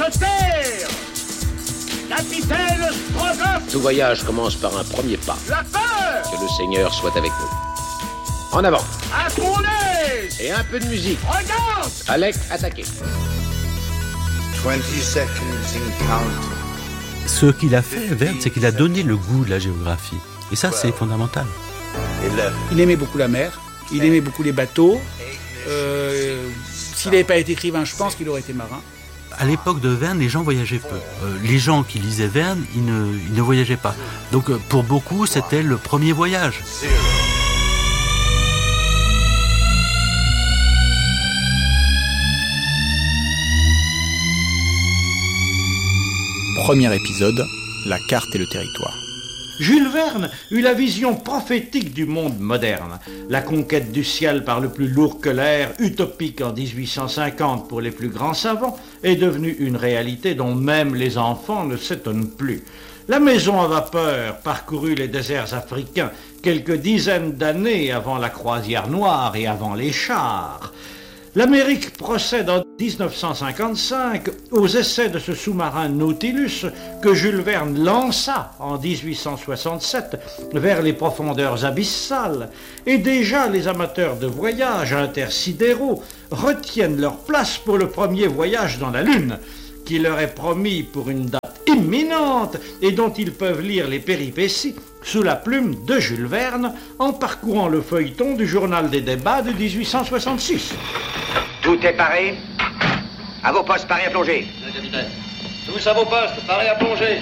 terre. Capitaine Strogoff. Tout voyage commence par un premier pas. La peur. Que le Seigneur soit avec nous. En avant. À ton aise. Et un peu de musique. Regarde. Alec, attaquez. 20 seconds in count. Ce qu'il a fait, Verne, c'est qu'il a donné le goût de la géographie. Et ça, c'est fondamental. Il aimait beaucoup la mer, il aimait beaucoup les bateaux. S'il n'avait pas été écrivain, je pense qu'il aurait été marin. À l'époque de Verne, les gens voyageaient peu. Les gens qui lisaient Verne, ils ne voyageaient pas. Donc pour beaucoup, c'était le premier voyage. Premier épisode, la carte et le territoire. Jules Verne eut la vision prophétique du monde moderne. La conquête du ciel par le plus lourd que l'air, utopique en 1850 pour les plus grands savants, est devenue une réalité dont même les enfants ne s'étonnent plus. La maison à vapeur parcourut les déserts africains quelques dizaines d'années avant la croisière noire et avant les chars. L'Amérique procède en 1955 aux essais de ce sous-marin Nautilus que Jules Verne lança en 1867 vers les profondeurs abyssales. Et déjà les amateurs de voyages intersidéraux retiennent leur place pour le premier voyage dans la Lune, qui leur est promis pour une date imminente et dont ils peuvent lire les péripéties sous la plume de Jules Verne en parcourant le feuilleton du journal des débats de 1866. Tout est paré. À vos postes, paré à plonger. Oui, capitaine. Tous à vos postes, paré à plonger.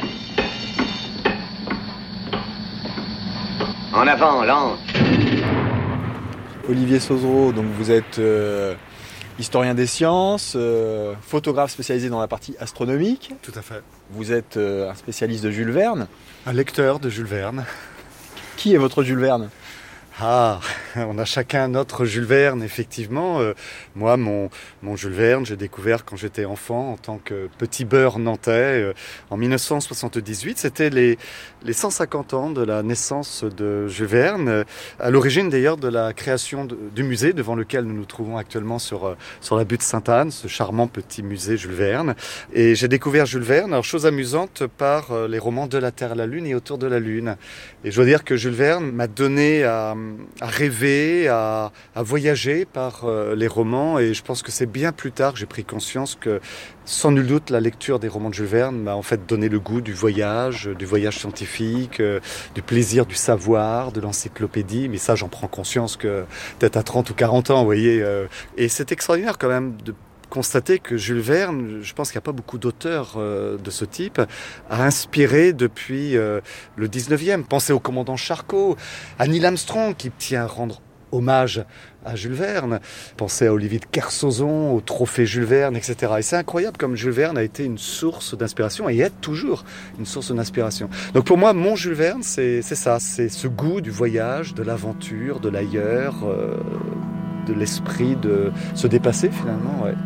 En avant, lente. Olivier Sauzereau, donc vous êtes historien des sciences, photographe spécialisé dans la partie astronomique. Tout à fait. Vous êtes un spécialiste de Jules Verne. Un lecteur de Jules Verne. Qui est votre Jules Verne ? Ah, on a chacun notre Jules Verne, effectivement. Moi, mon Jules Verne, j'ai découvert quand j'étais enfant, en tant que petit beurre nantais, en 1978. C'était les 150 ans de la naissance de Jules Verne, à l'origine d'ailleurs de la création du musée devant lequel nous nous trouvons actuellement sur la butte Sainte-Anne, ce charmant petit musée Jules Verne. Et j'ai découvert Jules Verne, alors chose amusante, par les romans De la Terre à la Lune et Autour de la Lune. Et je dois dire que Jules Verne m'a donné à rêver, à voyager par les romans, et je pense que c'est bien plus tard que j'ai pris conscience que, sans nul doute, la lecture des romans de Jules Verne m'a en fait donné le goût du voyage scientifique, du plaisir du savoir, de l'encyclopédie, mais ça j'en prends conscience que peut-être à 30 ou 40 ans, vous voyez, et c'est extraordinaire quand même de constater que Jules Verne, je pense qu'il n'y a pas beaucoup d'auteurs de ce type, a inspiré depuis le 19e. Pensez au commandant Charcot, à Neil Armstrong qui tient à rendre hommage à Jules Verne. Pensez à Olivier de Kersauzon, au trophée Jules Verne, etc. Et c'est incroyable comme Jules Verne a été une source d'inspiration et est toujours une source d'inspiration. Donc pour moi, mon Jules Verne, c'est ça, c'est ce goût du voyage, de l'aventure, de l'ailleurs, de l'esprit de se dépasser finalement, ouais.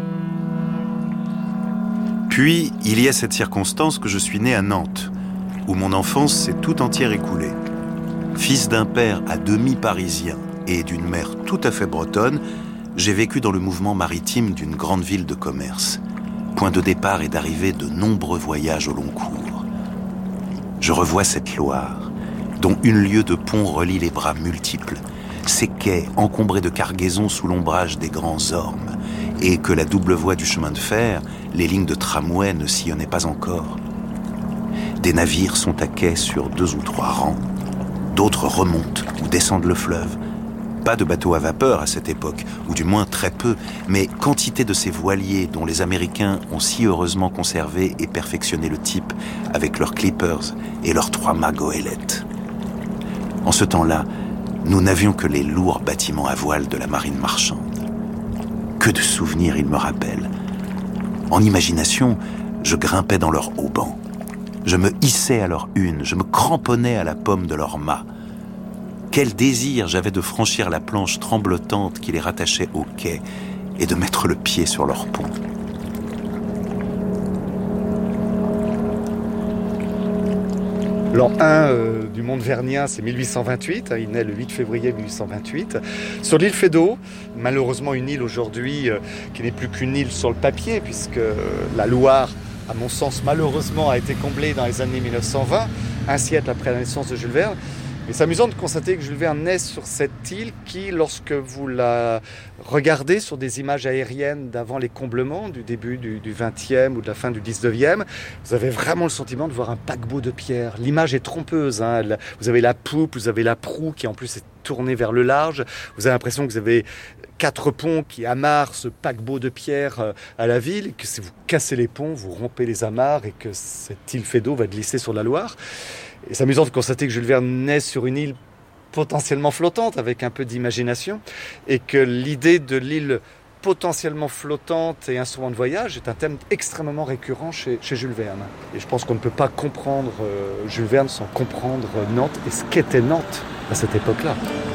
Puis, il y a cette circonstance que je suis né à Nantes, où mon enfance s'est tout entière écoulée. Fils d'un père à demi parisien et d'une mère tout à fait bretonne, j'ai vécu dans le mouvement maritime d'une grande ville de commerce, point de départ et d'arrivée de nombreux voyages au long cours. Je revois cette Loire, dont une lieue de pont relie les bras multiples, ces quais encombrés de cargaisons sous l'ombrage des grands ormes, et que la double voie du chemin de fer, les lignes de tramway ne sillonnaient pas encore. Des navires sont à quai sur 2 ou 3 rangs, d'autres remontent ou descendent le fleuve. Pas de bateaux à vapeur à cette époque, ou du moins très peu, mais quantité de ces voiliers dont les Américains ont si heureusement conservé et perfectionné le type avec leurs clippers et leurs 3 mâts goélettes. En ce temps-là, nous n'avions que les lourds bâtiments à voile de la marine marchande. Que de souvenirs ils me rappellent. En imagination, je grimpais dans leur haubans. Je me hissais à leur une, je me cramponnais à la pomme de leur mât. Quel désir j'avais de franchir la planche tremblotante qui les rattachait au quai et de mettre le pied sur leur pont. l'an 1 du monde vernien, c'est 1828, il naît le 8 février 1828. Sur l'île Feydeau, malheureusement une île aujourd'hui qui n'est plus qu'une île sur le papier, puisque la Loire, à mon sens, malheureusement, a été comblée dans les années 1920, un siècle après la naissance de Jules Verne. Et c'est amusant de constater que Jules Verne naît sur cette île qui, lorsque vous la regardez sur des images aériennes d'avant les comblements, du début du XXe ou de la fin du XIXe, vous avez vraiment le sentiment de voir un paquebot de pierre. L'image est trompeuse, hein. Vous avez la poupe, vous avez la proue qui en plus est tournée vers le large. Vous avez l'impression que vous avez 4 ponts qui amarrent ce paquebot de pierre à la ville, et que si vous cassez les ponts, vous rompez les amarres et que cette île Feydeau va glisser sur la Loire. Et c'est amusant de constater que Jules Verne naît sur une île potentiellement flottante, avec un peu d'imagination, et que l'idée de l'île potentiellement flottante et instrument de voyage est un thème extrêmement récurrent chez Jules Verne. Et je pense qu'on ne peut pas comprendre Jules Verne sans comprendre Nantes et ce qu'était Nantes à cette époque-là.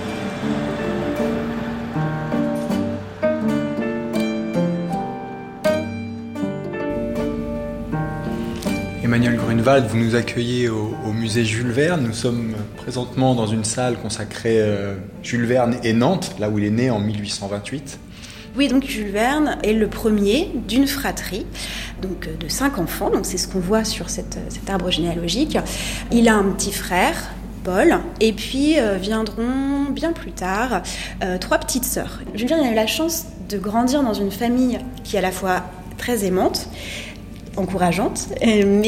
Emmanuel Grunewald, vous nous accueillez au musée Jules Verne. Nous sommes présentement dans une salle consacrée Jules Verne et Nantes, là où il est né en 1828. Oui, donc Jules Verne est le premier d'une fratrie, donc de 5 enfants. Donc c'est ce qu'on voit sur cet arbre généalogique. Il a un petit frère, Paul, et puis viendront bien plus tard 3 petites sœurs. Jules Verne a eu la chance de grandir dans une famille qui est à la fois très aimante, encourageante, mais